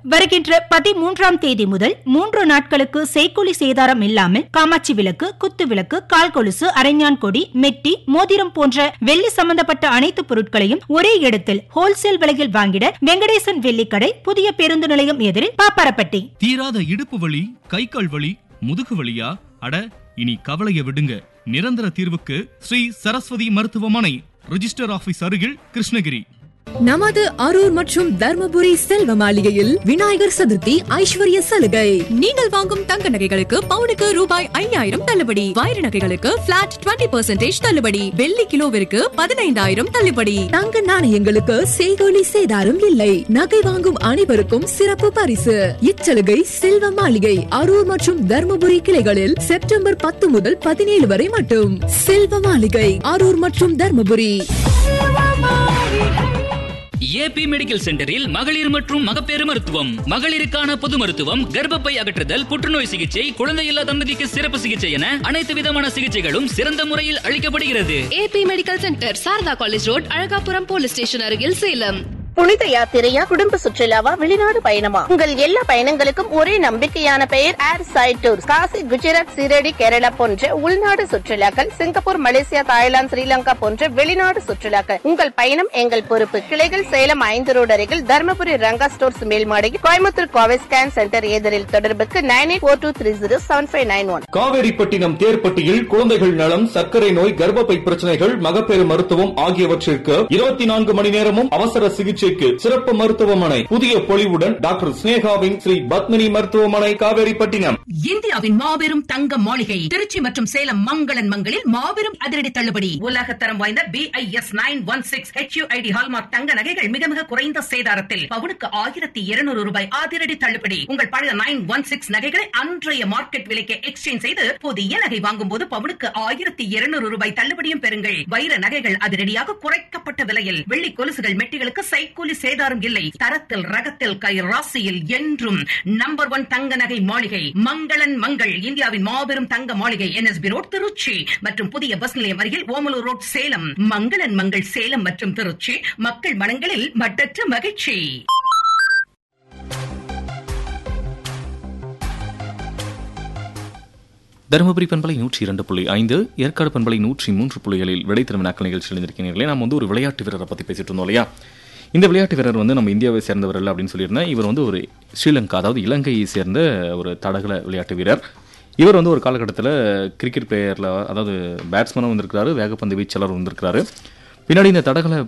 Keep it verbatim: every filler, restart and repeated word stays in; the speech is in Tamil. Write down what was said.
வருகின்ற பதிமூன்றாம் தேதி முதல் மூன்று நாட்களுக்கு செய்கூலி சேதாரம் இல்லாமல் காமாட்சி விளக்கு, குத்து விளக்கு, கால் கொலுசு, அரைஞான் கொடி, மெட்டி, மோதிரம் போன்ற வெள்ளி சம்பந்தப்பட்ட அனைத்து பொருட்களையும் ஒரே இடத்தில் ஹோல்சேல் விலையில் வாங்கிட வெங்கடேசன் வெள்ளிக்கடை, புதிய பேருந்து நிலையம் எதிரில், பாப்பாரப்பட்டி. தீராத இடுப்பு வலி, கை கால் வலி, முதுகு வலியா? அட, இனி கவலைய விடுங்க. நிரந்தர தீர்வுக்கு ஸ்ரீ சரஸ்வதி மருத்துவமனை, ரிஜிஸ்டர் ஆபீஸ் அருகில், கிருஷ்ணகிரி. நமது அரூர் மற்றும் தர்மபுரி செல்வ மாளிகையில் விநாயகர் சதுர்த்தி ஐஸ்வர்ய சலுகை. நீங்கள் வாங்கும் தங்க நகைகளுக்கு பவுனுக்கு ரூபாய் ஐயாயிரம் தள்ளுபடி, வைர நகைகளுக்கு பிளாட் இருபது பர்சன்டேஜ் தள்ளுபடி, வெள்ளி கிலோவிற்கு பதினைந்தாயிரம் தள்ளுபடி. தங்க நாணயங்களுக்கு செய்கூலி சேதாரம் இல்லை. நகை வாங்கும் அனைவருக்கும் சிறப்பு பரிசு. இச்சலுகை செல்வ மாளிகை அரூர் மற்றும் தர்மபுரி கிளைகளில் செப்டம்பர் பத்து முதல் பதினேழு வரை மட்டும். செல்வ மாளிகை அரூர் மற்றும் தர்மபுரி. ஏபி மெடிக்கல் சென்டரில் மகளிர் மற்றும் மகப்பேறு மருத்துவம், மகளிருக்கான பொது மருத்துவம், கர்ப்பப்பை அகற்றுதல், புற்றுநோய் சிகிச்சை, குழந்தையில்லா தம்பதிக்கு சிறப்பு சிகிச்சை என அனைத்து விதமான சிகிச்சைகளும் சிறந்த முறையில் அளிக்கப்படுகிறது. AB medical centre, Saradha college road, Alagapuram police station அருகில், சேலம். புனித யாத்திரையா, குடும்ப சுற்றுலாவா, வெளிநாடு பயணமா, உங்கள் எல்லா பயணங்களுக்கும் ஒரே நம்பிக்கையான பெயர் ஏர் சைட் டூர்ஸ். காசி, குஜராத், சீரடி, கேரளா போன்ற உள்நாடு சுற்றுலாக்கள், சிங்கப்பூர், மலேசியா, தாய்லாந்து, ஸ்ரீலங்கா போன்ற வெளிநாடு சுற்றுலாக்கள். உங்கள் பயணம் எங்கள் பொறுப்பு. கிளைகள் சேலம் ஐந்து ரோடு அருகில், Dharmapuri Ranga stores மேல்மாடியில், Coimbatore Kovai scan centre எதிரில். தொடர்புக்கு nine eight four two three zero seven five nine one. Kaveripattinam தேர்ப்பட்டியில் குழந்தைகள் நலம், சர்க்கரை நோய், கர்ப்பப்பை பிரச்சனைகள், மகப்பேறு மருத்துவம் ஆகியவற்றிற்கு இருபத்தி நான்கு மணி நேரமும் அவசர சிகிச்சைக்கு சிறப்பு மருத்துவமனை. புதிய பொலிவுடன் டாக்டர் ஸ்னேகாவின் ஸ்ரீ பத்மினி மருத்துவமனை, காவேரிப்பட்டினம். இந்தியாவின் மாபெரும் தங்க மாளிகை திருச்சி மற்றும் சேலம் மங்களன் மங்களில் மாபெரும் அதிரடி தள்ளுபடி. உலக தரம் வாய்ந்த B I S nine one six H you I D hallmark தங்க நகைகள் மிக மிக குறைந்த சேதாரத்தில் பவுனுக்கு ஆயிரத்தி இருநூறு ரூபாய் அதிரடி தள்ளுபடி. உங்கள் பழைய நைன் ஒன் சிக்ஸ் நகைகளை அன்றைய மார்க்கெட் விலைக்கு எக்ஸ்சேஞ்ச் செய்து புதிய நகை வாங்கும் போது பவுனுக்கு ஆயிரத்தி இருநூறு ரூபாய் தள்ளுபடியும் பெறுங்கள். வைர நகைகள் அதிரடியாக குறைக்கப்பட்ட விலையில், வெள்ளி கொலுசுகள், மெட்டிகளுக்கு சைக்கூலி சேதாரம் இல்லை. தரத்தில், ரகத்தில், கை ராசியில் என்றும் நம்பர் ஒன் தங்க நகை மாளிகை மங்களன் மங்கள். இந்தியாவின் மாபெரும் தங்க மாளிகை, N S B road, Trichy மற்றும் புதிய பஸ் நிலையம் அருகில், ஓமலூர் ரோட், சேலம். மங்களன் மங்கள் சேலம் மற்றும் திருச்சி, மக்கள் மனங்களில் மட்டற்ற மகிழ்ச்சி. தருமபுரி பண்பலை நூற்றி இரண்டு புள்ளி ஐந்து, ஏற்காடு பண்பலை நூற்றி மூன்று புள்ளிகளில் விடை திருவிழாக்கள் நிகழ்ச்சியில் இருந்திருக்கிறீர்களே. நம்ம வந்து ஒரு விளையாட்டு வீரரை பற்றி பேசிட்டு இருந்தோம் இல்லையா? இந்த விளையாட்டு வீரர் வந்து நம்ம இந்தியாவை சேர்ந்தவர் இல்லை அப்படின்னு சொல்லியிருந்தேன். இவர் வந்து ஒரு ஸ்ரீலங்கா, அதாவது இலங்கையை சேர்ந்த ஒரு தடகள விளையாட்டு வீரர். இவர் வந்து ஒரு காலகட்டத்தில் கிரிக்கெட் பிளேயரில், அதாவது பேட்ஸ்மேனும் வந்திருக்கிறாரு, வேகப்பந்து வீச்சாளர் வந்திருக்கிறாரு. பின்னாடி இந்த தடகள